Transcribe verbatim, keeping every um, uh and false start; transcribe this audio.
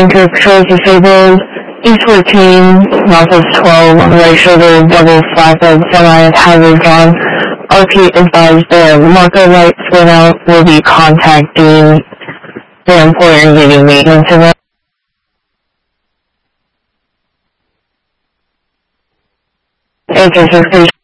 anchor patrol disabled. East fourteen, Northwest twelve, on the right shoulder, double flag of semi-hazard on. R P advised the marker lights went out. Will be contacting the employer and giving maintenance to them. Anchors are free.